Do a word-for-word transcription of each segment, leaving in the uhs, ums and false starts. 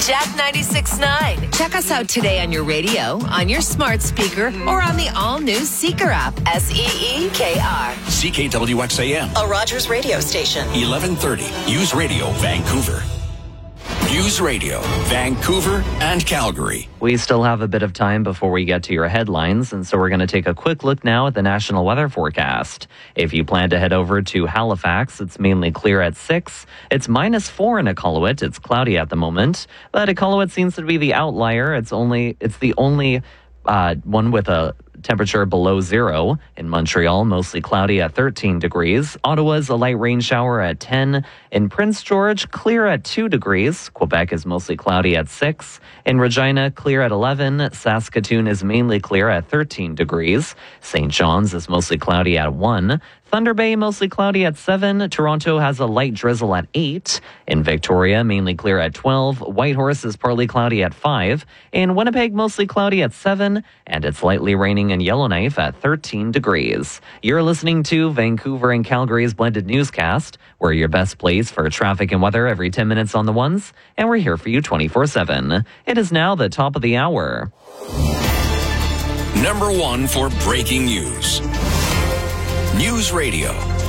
Jack ninety-six point nine. Check us out today on your radio, on your smart speaker, or on the all-new Seeker app. S E E K R. C K W X A M. A Rogers radio station. eleven thirty. News Radio, Vancouver. News Radio, Vancouver and Calgary. We still have a bit of time before we get to your headlines, and so we're going to take a quick look now at the national weather forecast. If you plan to head over to Halifax, it's mainly clear at six. It's minus four in Iqaluit. It's cloudy at the moment, but Iqaluit seems to be the outlier. It's only it's the only uh, one with a temperature below zero. In Montreal, mostly cloudy at thirteen degrees. Ottawa's a light rain shower at ten. In Prince George, clear at two degrees. Quebec is mostly cloudy at six. In Regina, clear at eleven. Saskatoon is mainly clear at thirteen degrees. Saint John's is mostly cloudy at one. Thunder Bay, mostly cloudy at seven. Toronto has a light drizzle at eight. In Victoria, mainly clear at twelve. Whitehorse is partly cloudy at five. In Winnipeg, mostly cloudy at seven. And it's lightly raining in Yellowknife at thirteen degrees. You're listening to Vancouver and Calgary's blended newscast. We're your best place for traffic and weather every ten minutes on the ones. And we're here for you twenty-four seven. It is now the top of the hour. Number one for breaking news. News Radio.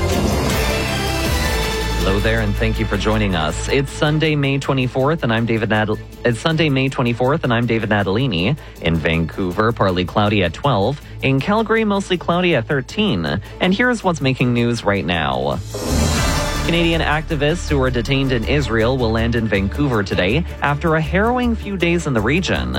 Hello there, and thank you for joining us. It's Sunday, May twenty-fourth, and I'm David Nadal- It's Sunday, May twenty-fourth, and I'm David Natalini. In Vancouver, partly cloudy at twelve. In Calgary, mostly cloudy at thirteen. And here's what's making news right now. Canadian activists who were detained in Israel will land in Vancouver today after a harrowing few days in the region.